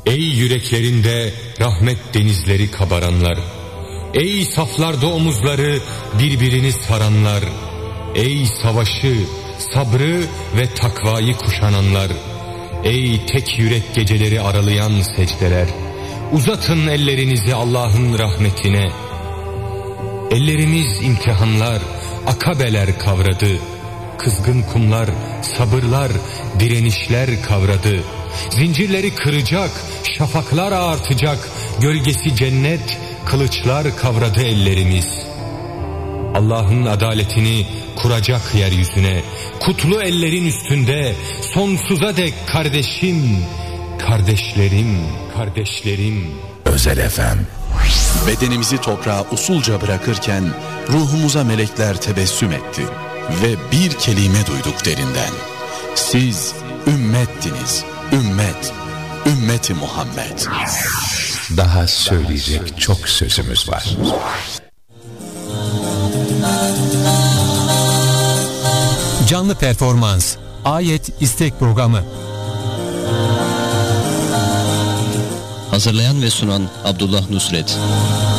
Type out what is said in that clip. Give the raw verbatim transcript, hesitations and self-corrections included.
Ey yüreklerinde rahmet denizleri kabaranlar, ey saflarda omuzları birbirini saranlar, ey savaşı, sabrı ve takvayı kuşananlar, ey tek yürek geceleri aralayan secdeler, uzatın ellerinizi Allah'ın rahmetine. Ellerimiz imtihanlar, akabeler kavradı, kızgın kumlar, sabırlar, direnişler kavradı. Zincirleri kıracak, şafaklar ağartacak, gölgesi cennet, kılıçlar kavradı ellerimiz. Allah'ın adaletini kuracak yeryüzüne, kutlu ellerin üstünde, sonsuza dek kardeşim, kardeşlerim, kardeşlerim. Özel F M. Bedenimizi toprağa usulca bırakırken ruhumuza melekler tebessüm etti ve bir kelime duyduk derinden. Siz ümmettiniz, ümmet, ümmeti Muhammed. Daha söyleyecek çok sözümüz var. Canlı performans, ayet istek programı. Hazırlayan ve sunan Abdullah Nusret.